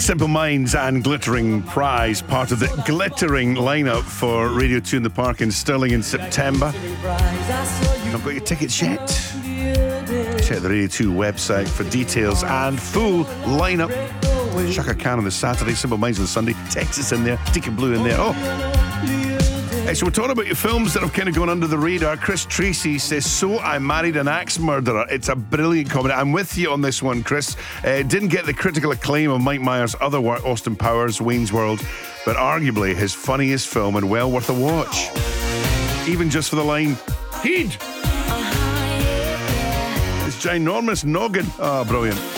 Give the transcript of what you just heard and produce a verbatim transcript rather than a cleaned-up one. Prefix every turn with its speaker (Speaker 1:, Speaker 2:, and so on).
Speaker 1: Simple Minds and Glittering Prize, part of the glittering lineup for Radio two in the Park in Stirling in September. Not got your tickets yet? Check the Radio two website for details and full lineup. Chaka Khan on the Saturday, Simple Minds on the Sunday, Texas in there, Deacon Blue in there. Oh, hey, so we're talking about your films that have kind of gone under the radar. Chris Tracy says, So I Married an Axe Murderer. It's a brilliant comedy. I'm with you on this one, Chris. Uh, didn't get the critical acclaim of Mike Myers' other work, Austin Powers, Wayne's World, but arguably his funniest film and well worth a watch. Even just for the line, Heed! It's ginormous noggin. Oh, brilliant.